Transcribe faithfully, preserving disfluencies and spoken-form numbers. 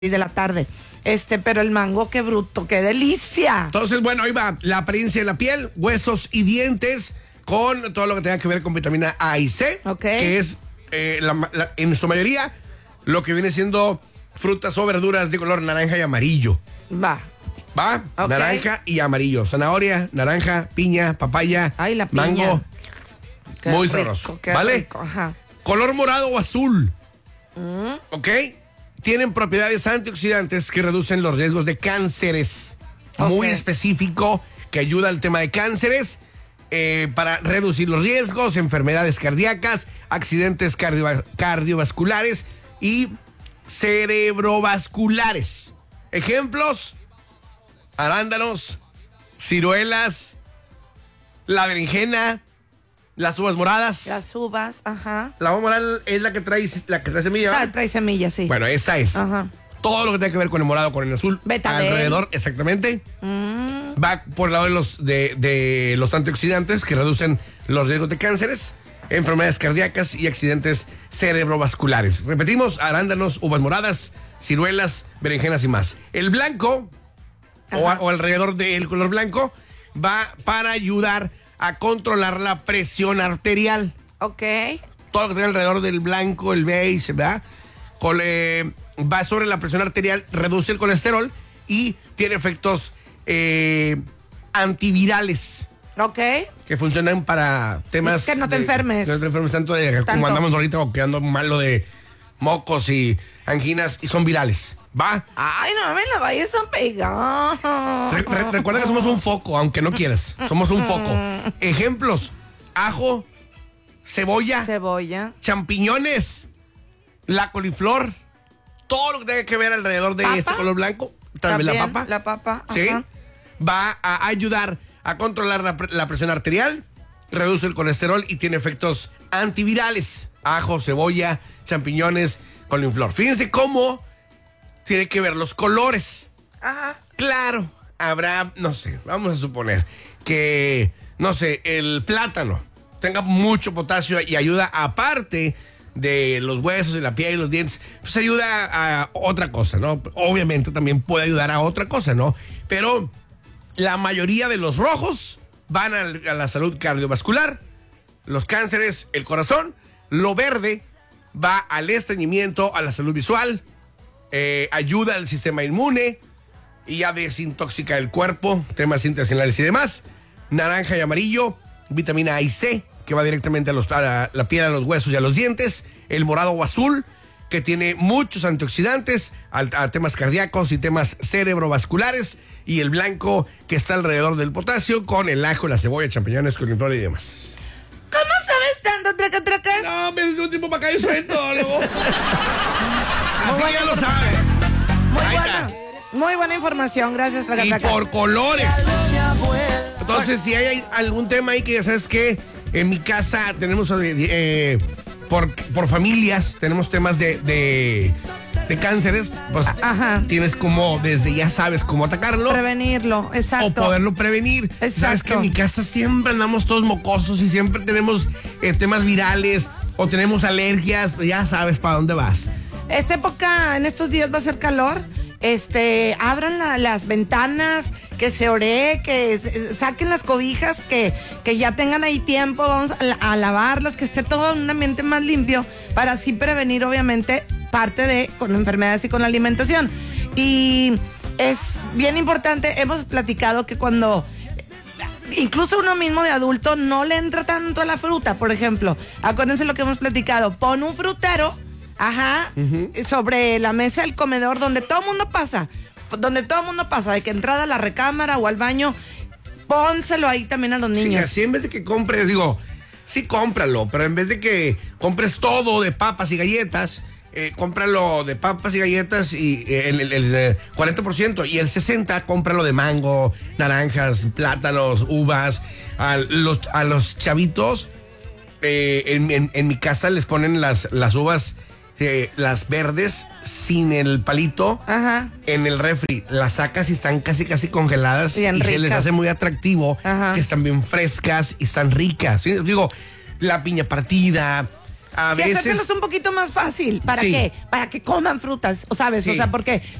de la tarde. Este, pero el mango, qué bruto, qué delicia. Entonces, bueno, ahí va la apariencia de la piel, huesos y dientes, con todo lo que tenga que ver con vitamina A y C, okay. que es eh, la, la, en su mayoría lo que viene siendo frutas o verduras de color naranja y amarillo. Va. Va, okay. Naranja y amarillo. Zanahoria, naranja, piña, papaya, Ay, la piña. mango. Qué muy rico, sabroso. qué ¿Vale? rico. Ajá. Color morado o azul. Mm. ¿Ok? Tienen propiedades antioxidantes que reducen los riesgos de cánceres. Okay. Muy específico, que ayuda al tema de cánceres, eh, para reducir los riesgos, enfermedades cardíacas, accidentes cardio- cardiovasculares y cerebrovasculares. Ejemplos: arándanos, ciruelas, la berenjena, las uvas moradas. Las uvas, ajá. La uva morada es la que trae, la que trae semilla. O sea, trae semillas, sí. Bueno, esa es. Ajá. Todo lo que tenga que ver con el morado, con el azul. Betabel. Alrededor, exactamente. Mm. Va por el lado de los, de, de los antioxidantes que reducen los riesgos de cánceres, enfermedades cardíacas y accidentes cerebrovasculares. Repetimos: arándanos, uvas moradas, ciruelas, berenjenas y más. El blanco, o, o alrededor del color blanco, va para ayudar a controlar la presión arterial. Ok. Todo lo que tenga alrededor del blanco, el beige, ¿verdad? Con, eh, va sobre la presión arterial, reduce el colesterol y tiene efectos eh, antivirales. Ok. Que funcionan para temas... Que no te de, enfermes. Que no te enfermes tanto de tanto. Como andamos ahorita, o quedando malo de mocos y anginas, y son virales. ¿Va? Ay, no me la vayas a pegar. Re- re- recuerda que somos un foco, aunque no quieras. Somos un foco. Ejemplos: ajo, cebolla, Cebolla, champiñones, la coliflor, todo lo que tenga que ver alrededor de ¿Papa? este color blanco, tal vez la papa. La papa, Sí. ajá. Va a ayudar a controlar la, la presión arterial, reduce el colesterol y tiene efectos antivirales. Ajo, cebolla, champiñones, coliflor. Fíjense cómo tiene que ver los colores. Ajá. Claro, habrá, no sé, vamos a suponer que, no sé, el plátano tenga mucho potasio y ayuda, aparte de los huesos y la piel y los dientes, pues ayuda a otra cosa, ¿no? Obviamente también puede ayudar a otra cosa, ¿no? Pero la mayoría de los rojos van a, a la salud cardiovascular, los cánceres, el corazón. Lo verde va al estreñimiento, a la salud visual, eh, ayuda al sistema inmune y a desintoxicar el cuerpo, temas intestinales y demás. Naranja y amarillo, vitamina A y C, que va directamente a, los, a la, la piel, a los huesos y a los dientes. El morado o azul, que tiene muchos antioxidantes, a, a temas cardíacos y temas cerebrovasculares. Y el blanco, que está alrededor del potasio, con el ajo, la cebolla, champiñones, coliflor y demás. ¿Cómo sabes tanto, traca, traca? No, me desde un tiempo para acá yo soy entólogo. Así buena ya lo información. sabes. Muy Ahí buena. está. Muy buena información, gracias, traca, Y traca. por colores. Entonces, si hay algún tema ahí que ya sabes que en mi casa tenemos, eh, por, por familias, tenemos temas de, de, de cánceres, pues Ajá. tienes como, desde ya sabes cómo atacarlo. Prevenirlo, exacto. O poderlo prevenir. Exacto. Sabes que en mi casa siempre andamos todos mocosos y siempre tenemos eh, temas virales o tenemos alergias, pues ya sabes para dónde vas. Esta época, en estos días va a ser calor. Este, abran la, las ventanas, que se ore, que s- saquen las cobijas, que, que ya tengan ahí tiempo, vamos a, la- a lavarlas, que esté todo en un ambiente más limpio, para así prevenir, obviamente, parte de con enfermedades y con la alimentación. Y es bien importante, hemos platicado que cuando incluso uno mismo de adulto no le entra tanto a la fruta, por ejemplo, acuérdense lo que hemos platicado, pon un frutero. Ajá, uh-huh. Sobre la mesa del comedor, donde todo el mundo pasa, donde todo el mundo pasa, de que entrada a la recámara o al baño, pónselo ahí también a los niños. Sí, así en vez de que compres, digo, sí cómpralo, pero en vez de que compres todo de papas y galletas, eh, cómpralo de papas y galletas y eh, el, el, el cuarenta por ciento, y el sesenta por ciento cómpralo de mango, naranjas, plátanos, uvas. A los, a los chavitos, eh, en, en, en mi casa les ponen las, las uvas, Eh, las verdes sin el palito. Ajá. En el refri, las sacas y están casi casi congeladas. Bien y ricas. se les hace muy atractivo. Ajá. Que están bien frescas y están ricas, ¿sí? Digo, la piña partida, a sí, veces... hacérselos un poquito más fácil. ¿Para Sí. qué? Para que coman frutas, ¿sabes? Sí. O sea, porque